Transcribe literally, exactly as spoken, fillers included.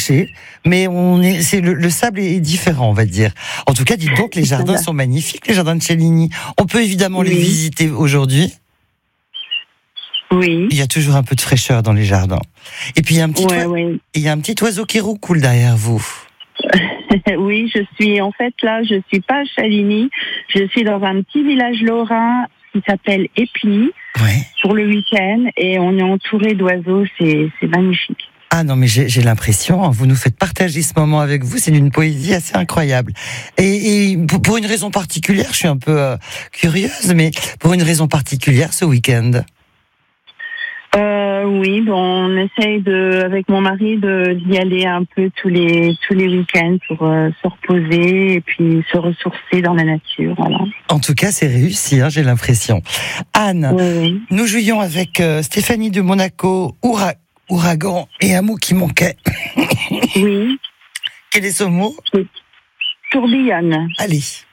rocher, mais on est, c'est le, le sable est différent, on va dire. En tout cas, dites donc, les jardins sont magnifiques, les jardins de Cellini. On peut évidemment oui. les visiter aujourd'hui. Oui. Il y a toujours un peu de fraîcheur dans les jardins. Et puis il y a un petit, ouais, oiseau, ouais. il y a un petit oiseau qui roucoule derrière vous. Oui, je suis en fait là, je suis pas à Chaligny, je suis dans un petit village lorrain qui s'appelle Éply ouais. pour le week-end et on est entouré d'oiseaux, c'est, c'est magnifique. Ah non, mais j'ai, j'ai l'impression, vous nous faites partager ce moment avec vous, c'est d'une poésie assez incroyable. Et, et pour une raison particulière, je suis un peu euh, curieuse, mais pour une raison particulière ce week-end. Euh, oui, bon, on essaye de, avec mon mari, de d'y aller un peu tous les tous les week-ends pour euh, se reposer et puis se ressourcer dans la nature. Voilà. En tout cas, c'est réussi, hein, j'ai l'impression. Anne, oui, oui. nous jouions avec euh, Stéphanie de Monaco, Oura, Ouragan et un mot qui manquait. Oui. Quel est ce mot ? Tourbillonne. Allez.